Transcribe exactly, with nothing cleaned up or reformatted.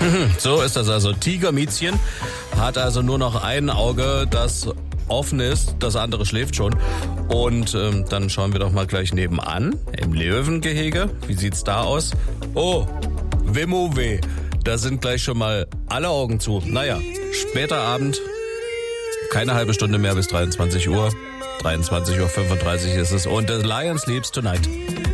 So ist das also. Tiger Miezchen hat also nur noch ein Auge, das offen ist, das andere schläft schon. Und ähm, dann schauen wir doch mal gleich nebenan, im Löwengehege. Wie sieht's da aus? Oh, Wimmo-Weh. Da sind gleich schon mal alle Augen zu. Naja, später Abend, keine halbe Stunde mehr bis dreiundzwanzig Uhr. dreiundzwanzig Uhr fünfunddreißig ist es. Und The Lion Sleeps Tonight.